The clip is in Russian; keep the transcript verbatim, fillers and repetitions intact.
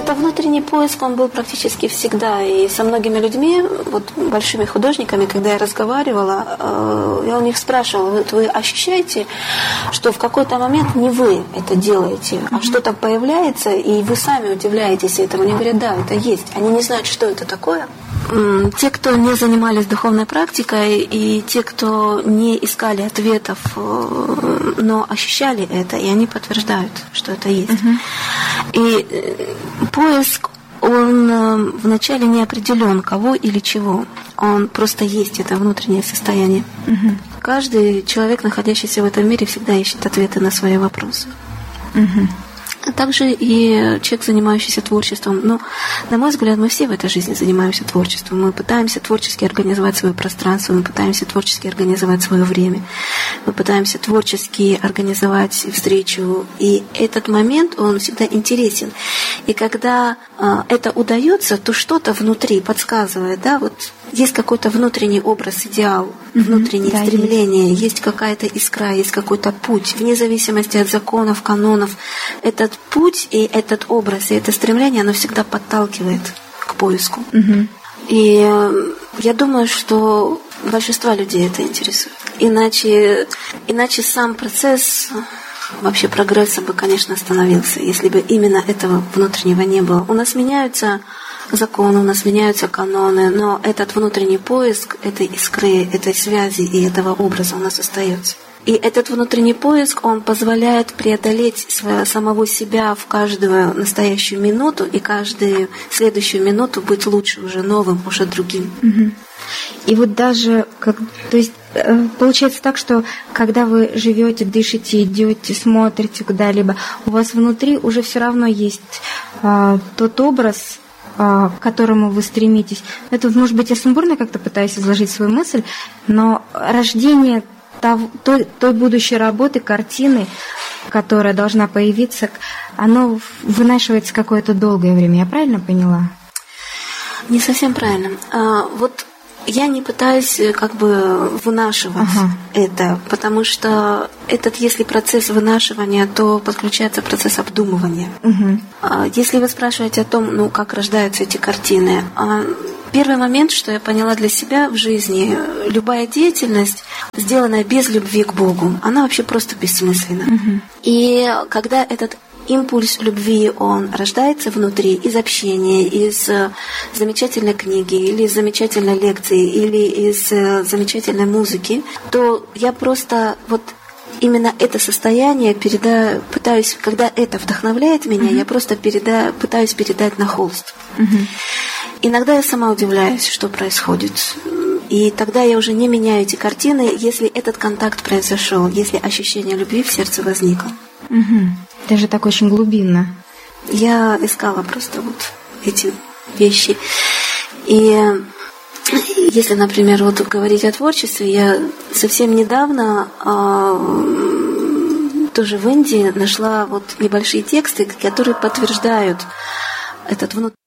Это внутренний поиск, он был практически всегда. И со многими людьми, вот большими художниками, когда я разговаривала, я у них спрашивала, вот вы ощущаете, что в какой-то момент не вы это делаете, а mm-hmm. что-то появляется, и вы сами удивляетесь этому. Они говорят, да, это есть. Они не знают, что это такое. Те, кто не занимались духовной практикой, и те, кто не искали ответов, но ощущали это, и они подтверждают, что это есть. Uh-huh. И поиск, он вначале не определен, кого или чего. Он просто есть, это внутреннее состояние. Uh-huh. Каждый человек, находящийся в этом мире, всегда ищет ответы на свои вопросы. Uh-huh. А также и человек, занимающийся творчеством. Но, на мой взгляд, мы все в этой жизни занимаемся творчеством. Мы пытаемся творчески организовать свое пространство, мы пытаемся творчески организовать свое время, мы пытаемся творчески организовать встречу. И этот момент, он всегда интересен. И когда э, это удается, то что-то внутри подсказывает, да, вот есть какой-то внутренний образ, идеал, mm-hmm. внутреннее да, стремление, есть. есть какая-то искра, есть какой-то путь, вне зависимости от законов, канонов. Этот путь и этот образ, и это стремление, оно всегда подталкивает к поиску. Mm-hmm. И я думаю, что большинство людей это интересует. Иначе, иначе сам процесс вообще прогресса бы, конечно, остановился, если бы именно этого внутреннего не было. У нас меняются законы, у нас меняются каноны, но этот внутренний поиск этой искры, этой связи и этого образа у нас остается. И этот внутренний поиск, он позволяет преодолеть своего, самого себя в каждую настоящую минуту и каждую следующую минуту быть лучше, уже новым, уже другим. Угу. И вот даже, как, то есть получается так, что когда вы живете, дышите, идете, смотрите куда-либо, у вас внутри уже все равно есть а, тот образ, к которому вы стремитесь. Это, может быть, я сумбурно как-то пытаюсь изложить свою мысль, но рождение того, той, той будущей работы, картины, которая должна появиться, оно вынашивается какое-то долгое время. Я правильно поняла? Не совсем правильно. А, вот я не пытаюсь как бы вынашивать ага. это, потому что этот, если процесс вынашивания, то подключается процесс обдумывания. Угу. Если вы спрашиваете о том, ну, как рождаются эти картины, первый момент, что я поняла для себя в жизни, любая деятельность, сделанная без любви к Богу, она вообще просто бессмысленна. Угу. И когда этот импульс любви, он рождается внутри из общения, из замечательной книги, или из замечательной лекции, или из замечательной музыки, то я просто вот именно это состояние передаю, пытаюсь, когда это вдохновляет меня, uh-huh. я просто передаю, пытаюсь передать на холст. Uh-huh. Иногда я сама удивляюсь, что происходит. И тогда я уже не меняю эти картины, если этот контакт произошел, если ощущение любви в сердце возникло. Uh-huh. Даже так очень глубинно. Я искала просто вот эти вещи. И если, например, вот говорить о творчестве, я совсем недавно э, тоже в Индии нашла вот небольшие тексты, которые подтверждают этот внутренний